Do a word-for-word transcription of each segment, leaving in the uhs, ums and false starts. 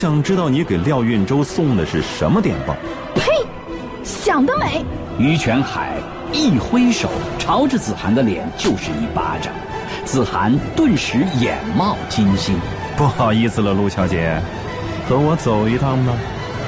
想知道你给廖运周送的是什么电报？ 呸！想得美！ 于全海一挥手，朝着子涵的脸就是一巴掌。子涵顿时眼冒金星。 不好意思了，陆小姐，和我走一趟吧。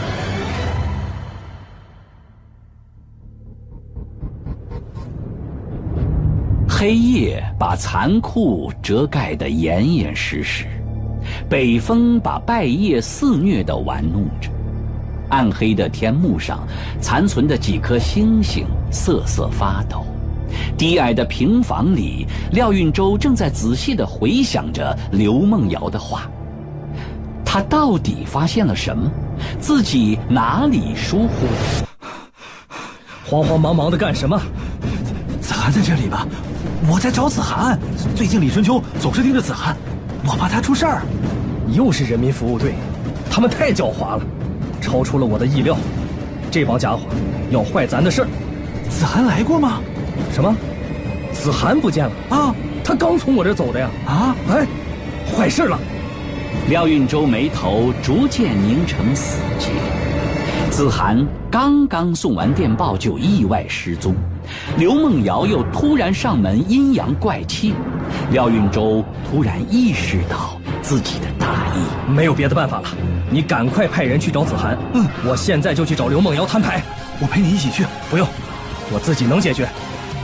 黑夜把残酷遮盖得严严实实，北风把败叶肆虐地玩弄着。暗黑的天幕上残存的几颗星星瑟瑟发抖。低矮的平房里，廖运周正在仔细地回想着刘梦瑶的话。他到底发现了什么？自己哪里疏忽了？ 慌慌忙忙的干什么？ 子涵在这里吧？我在找子涵。最近李春秋总是盯着子涵，我怕他出事儿。 又是人民服务队，他们太狡猾了，超出了我的意料。这帮家伙要坏咱的事儿。 子涵来过吗？ 什么？子涵不见了啊？ 他刚从我这走的呀。 啊？ 哎，坏事了！ 廖运周眉头逐渐凝成死结。子涵刚刚送完电报就意外失踪，刘梦瑶又突然上门阴阳怪气，廖运周突然意识到自己的大意。 没有别的办法了，你赶快派人去找子涵。 嗯， 我现在就去找刘梦瑶摊牌。 我陪你一起去。 不用，我自己能解决。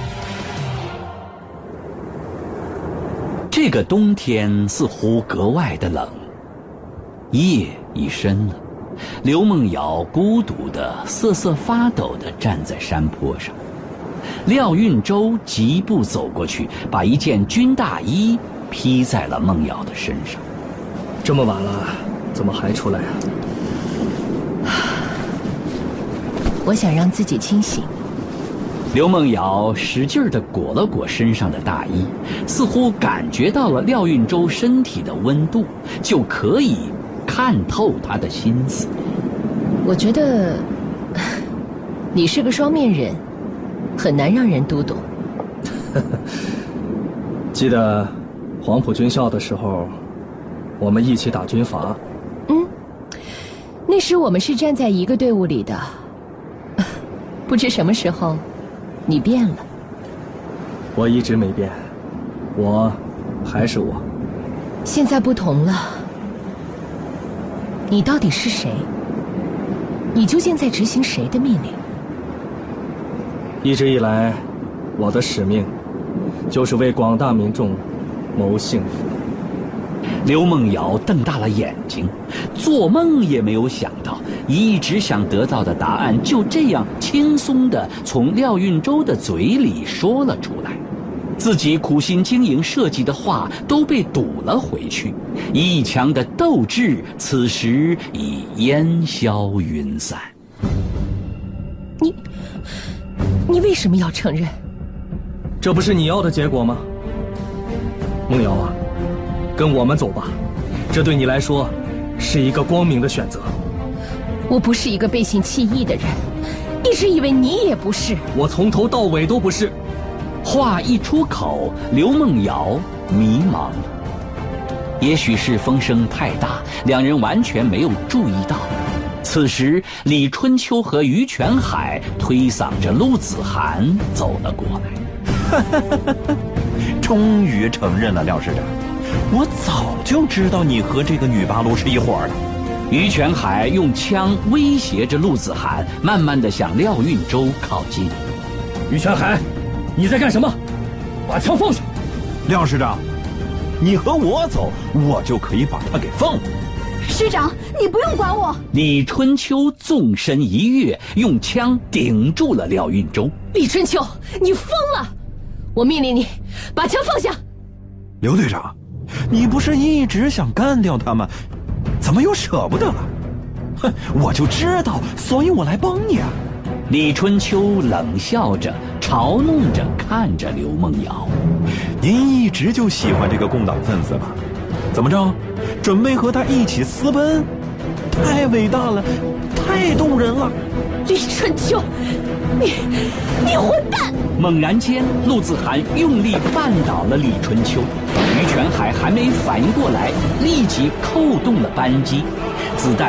这个冬天似乎格外的冷，夜已深了。刘梦瑶孤独地瑟瑟发抖地站在山坡上。廖运周疾步走过去，把一件军大衣披在了梦瑶的身上。 这么晚了，怎么还出来啊？ 我想让自己清醒。 刘梦瑶使劲地裹了裹身上的大衣，似乎感觉到了廖运周身体的温度，就可以看透他的心思。 我觉得你是个双面人，很难让人读懂。 记得黄埔军校的时候，我们一起打军阀。 嗯，那时我们是站在一个队伍里的。不知什么时候你变了。 我一直没变，我还是我。 现在不同了。你到底是谁？你究竟在执行谁的命令？ 一直以来，我的使命就是为广大民众谋幸福。 刘梦瑶瞪大了眼睛，做梦也没有想到，一直想得到的答案就这样轻松地从廖运周的嘴里说了出来。自己苦心经营设计的话都被堵了回去，一腔的斗志此时已烟消云散。 你你为什么要承认？ 这不是你要的结果吗？梦瑶啊，跟我们走吧，这对你来说是一个光明的选择。 我不是一个背信弃义的人，一直以为你也不是。 我从头到尾都不是。 话一出口，刘梦瑶迷茫了。也许是风声太大，两人完全没有注意到。此时，李春秋和于全海推搡着陆子涵走了过来。 终于承认了，廖市长，我早就知道你和这个女八路是一伙的。 于全海用枪威胁着陆子涵，慢慢地向廖运周靠近。 于全海，你在干什么？把枪放下！ 廖市长，你和我走，我就可以把他给放了。 师长，你不用管我。 李春秋纵身一跃，用枪顶住了廖运周。 李春秋，你疯了！我命令你把枪放下。 刘队长，你不是一直想干掉他吗？怎么又舍不得了？哼，我就知道，所以我来帮你啊。 李春秋冷笑着，嘲弄着看着刘梦瑶。 您一直就喜欢这个共党分子吧？怎么着，准备和他一起私奔？太伟大了，太动人了！ 李春秋，你你混蛋！ 猛然间，陆子涵用力绊倒了李春秋，于全海还没反应过来，立即扣动了扳机。 子弹